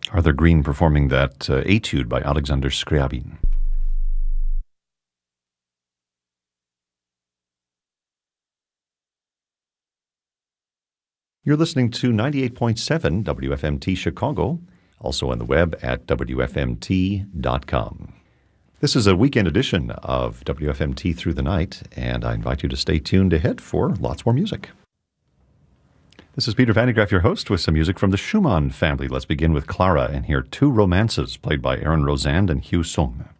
Arthur Green performing that etude by Alexander Scriabin. You're listening to 98.7 WFMT Chicago, also on the web at WFMT.com. This is a weekend edition of WFMT Through the Night, and I invite you to stay tuned ahead for lots more music. This is Peter Van de Graaff, your host, with some music from the Schumann family. Let's begin with Clara and hear Two Romances, played by Aaron Rosand and Hugh Sung.